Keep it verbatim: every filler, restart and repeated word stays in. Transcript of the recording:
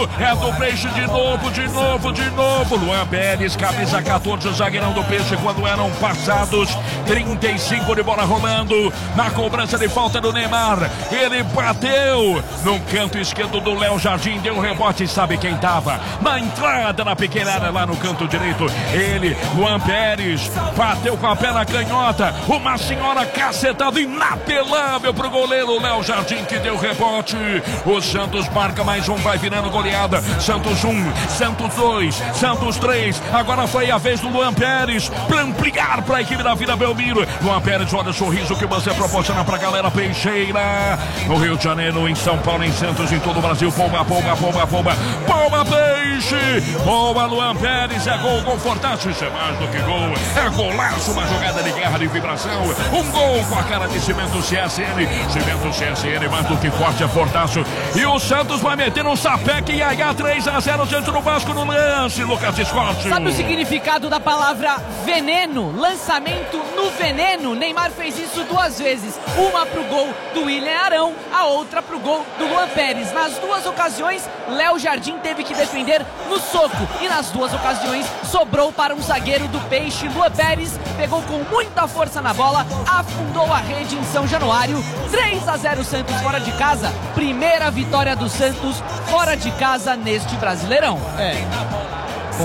novo, é do Peixe de novo, de novo, de novo. Luan Pérez, camisa quatorze, zagueirão do Peixe, quando eram passados trinta e cinco de bola rolando. Na cobrança de falta do Neymar, ele bateu no canto esquerdo do Léo Jardim, deu rebote, sabe quem tava? Na entrada na pequena área lá no canto direito, ele, Luan Pérez, bateu com a perna canhota, uma senhora cacetada inapelável pro goleiro Léo Jardim, que deu rebote. O Santos marca mais um, vai virando goleada. Santos um, Santos dois, Santos três. Agora foi a vez do Luan Pérez para ampliar para a equipe da Vila Belmiro. Luan Pérez, olha o sorriso que você proporciona pra galera peixeira. No Rio de Janeiro, em São Paulo, em Santos, em todo o Brasil. Pomba, pomba, pomba, pomba. Pomba, Peixe. Boa, Luan Pérez. É gol, gol fortaço. Isso é mais do que gol. É golaço, uma jogada de guerra, de vibração. Um gol com a cara de Cimento C S N. Cimento C S N, mais do que forte, é fortaço. E o Santos vai meter um sapeque e aí três a zero diante do Vasco no lance, Lucas Scott. Sabe o significado da palavra veneno? Lançamento no veneno. Neymar fez isso duas vezes. Uma pro gol do William Arão, a outra pro gol do Luan Pérez. Nas duas ocasiões, Léo Jardim teve que defender no soco. E nas duas ocasiões, sobrou para um zagueiro do Peixe. Luan Pérez pegou com muita força na bola, afundou a rede em São Januário. três a zero Santos fora de casa. Primeira vitória do Santos fora de casa neste Brasileirão. É,